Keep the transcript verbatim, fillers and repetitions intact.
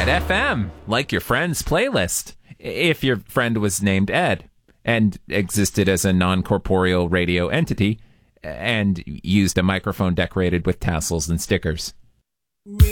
F M, like your friend's playlist, if your friend was named Ed and existed as a non-corporeal radio entity and used a microphone decorated with tassels and stickers.